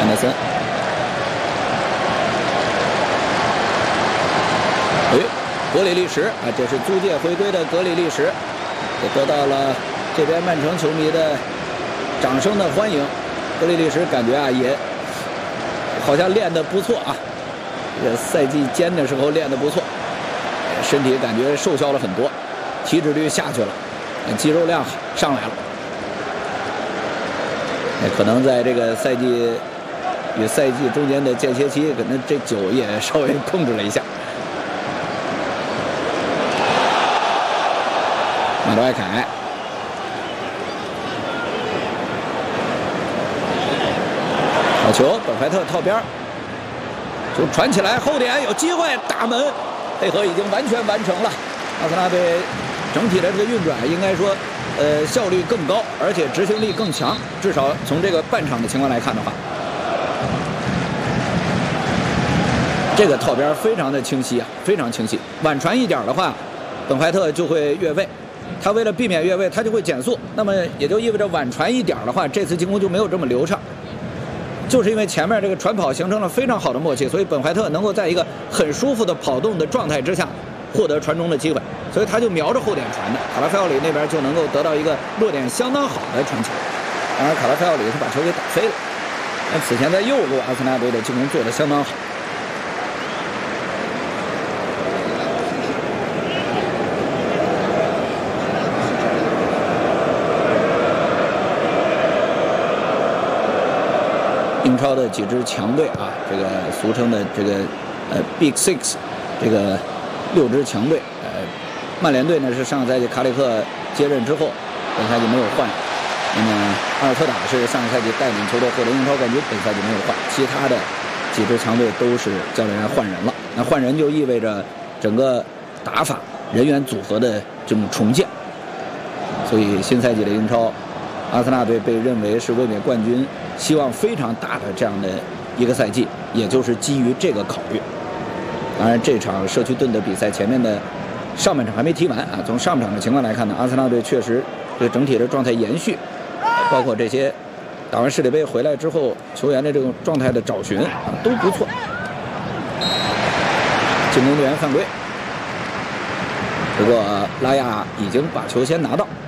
安德森，格里利什啊，这是租借回归的格里利什，也得到了这边曼城球迷的掌声的欢迎。格里利什感觉啊，也好像练得不错啊，这赛季间的时候练得不错，身体感觉瘦削了很多，体脂率下去了，肌肉量上来了。可能在这个赛季与赛季中间的间歇期，可能这酒也稍微控制了一下。马德埃凯，好球，本怀特套边，球传起来，后点有机会，大门配合已经完全完成了。阿森纳队整体的这个运转应该说，效率更高，而且执行力更强。至少从这个半场的情况来看的话，这个套边非常的清晰啊，非常清晰。晚传一点的话，本怀特就会越位。他为了避免越位，他就会减速，那么也就意味着晚传一点的话，这次进攻就没有这么流畅。就是因为前面这个传跑形成了非常好的默契，所以本怀特能够在一个很舒服的跑动的状态之下获得传中的机会，所以他就瞄着后点传的，卡拉菲奥里那边就能够得到一个落点相当好的传球。当然，卡拉菲奥里是把球给打飞了，但此前在右路阿森纳队的进攻做得相当好。英超的几支强队啊，这个俗称的这个Big Six， 这个6支强队，曼联队呢是上个赛季卡里克接任之后，本赛季没有换。那么阿尔特塔是上个赛季带领球队获得英超冠军，本赛季没有换。其他的几支强队都是教练员换人了，那换人就意味着整个打法人员组合的这种重建。所以新赛季的英超，阿森纳队被认为是卫冕冠军希望非常大的这样的一个赛季，也就是基于这个考虑。当然，这场社区盾的比赛前面的上半场还没踢完啊。从上半场的情况来看呢，阿森纳队确实对整体的状态延续，包括这些打完世界杯回来之后球员的这种状态的找寻啊都不错。进攻队员犯规，不过拉亚已经把球先拿到。